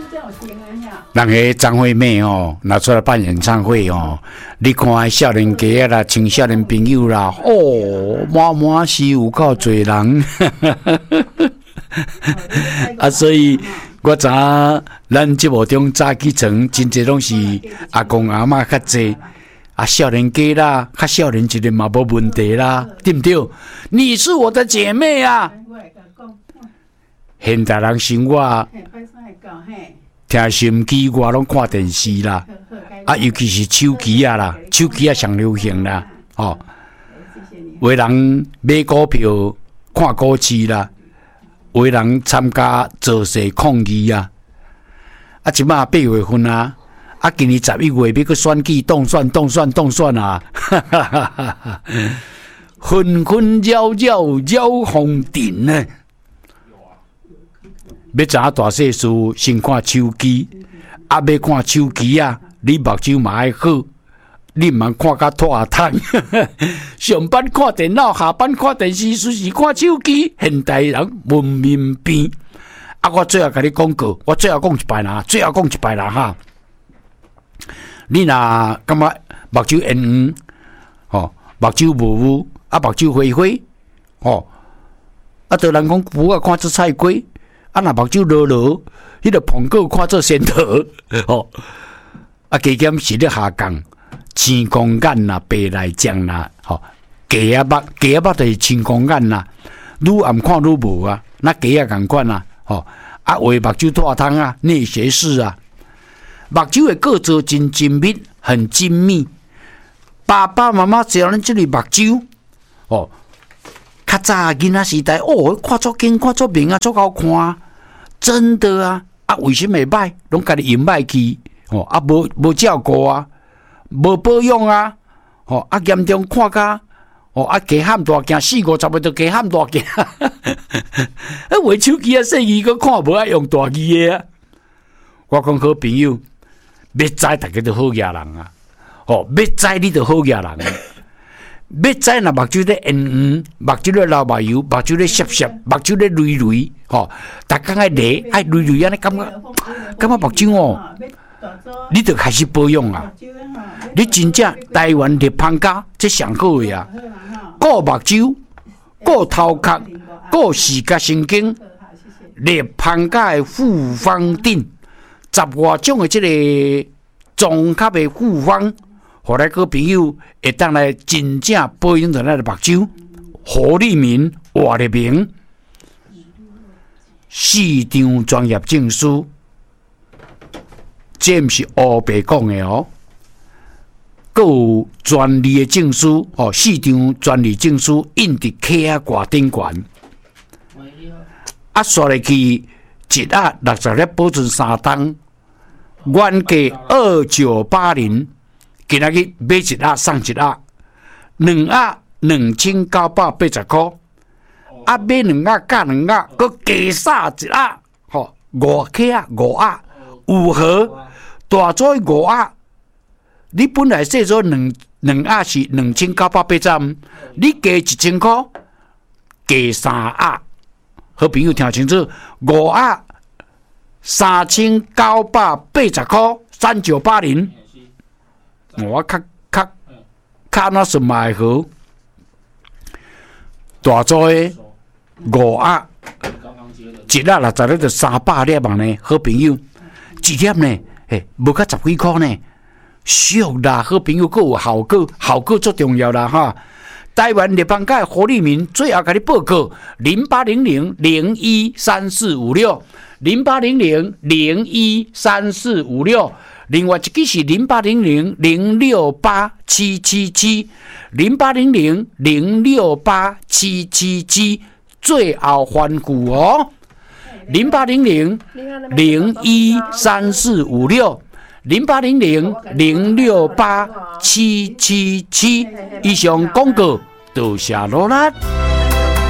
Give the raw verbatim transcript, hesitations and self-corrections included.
人个张惠妹哦，拿出来办演唱会哦，你看少年家啦，青少年朋友啦，哦，满满是有够多人，啊，所以我知影咱节目中早起床真侪拢是阿公阿嬷较济。啊，少年家啦，较少年一个嘛无问题啦，对不对？你是我的姐妹啊！现代人生活听收音机，我拢看电视啦，啊，尤其是手机啊啦，手机啊上流行啦，哦，有的人买股票、看股市啦，有的人参加造势抗议啊，啊，即马八月份啊。啊，今年十一月要去选举，动算动算动算啊！纷纷扰扰扰风尘呢。要知影大细事，先看手机。啊，要看手机啊，你目睭嘛爱好，你毋通看甲拖汤。上班看电脑，下班看电视，随时看手机。现代人文明病。啊，我最后甲你讲过，我最后讲一摆啦，最后讲一摆啦哈。你若感觉目睭圆圆，吼，目睭模糊，啊，目睭灰灰，吼，啊，有人讲牛啊看做菜龟，啊，若目睭落落，迄个苹果看做仙桃，吼，啊，加减视力下降，青光眼啦，白内障啦，吼，鸡啊目，鸡啊目就是青光眼啦，愈暗看愈无啊，那鸡啊共款啊，吼，啊，画目睭大汤啊，内斜视啊。目睭的构造真精密，很精密。爸爸妈妈教咱这类目睭，哦，较早囡仔时代，哦，看足紧，看足明啊，足好看，啊，真的啊！啊，为什么会歹？拢家己用歹去，哦，啊，无无照顾啊，无保养啊，哦，啊，严重看甲，哦，啊，加喊大件，四五十岁就加喊大件，啊，画手机啊，细字个看无爱用大字的啊。我讲好朋友。要知大家都好野人啊！哦，要知你就好野人啊！要知那目睭咧圆圆，目睭咧流目油，目睭咧涩涩，目睭咧累累，吼！逐工爱勒爱累累安尼，感觉感觉目睭哦，你就开始保养啊！你真正台湾立芳家，这上好的啊！顾目睭，顾头壳，顾视觉神经，立芳家的复方定。十外种的这个综合的复方，互咱个朋友会当来真正保养到咱的目睭，活力明、活力明，四张专业证书，这毋是黑白讲的哦，阁有专利的证书哦，四张专利证书印伫卡啊挂顶悬，啊，刷入去一盒六十粒保存三档。原价二九八零，今仔日买一盒送一盒，两盒两千九百八十块，啊买两盒加两盒，佮加送一盒，吼五克啊五盒，五盒大做五盒，你本来说做两两盒是两千九百八十，你加一千块，加三盒，好朋友听清楚，五盒。三千九百八十块，三九八零。我较较较那是买好，大做的五盒，一盒六十粒就三百粒嘛呢。好朋友，一粒呢，嘿，无较十几块呢。俗啦，好朋友，佫有效果，效果最重要啦哈。台湾立邦界活力民最后甲你报告：零八零零零一三四五六。零八零零零一三四五六，另外一支是零八零零零六八七七七，零八零零零六八七七七，最后番句哦，零八零零零一三四五六，零八零零零六八七七七，以上广告多谢罗拉。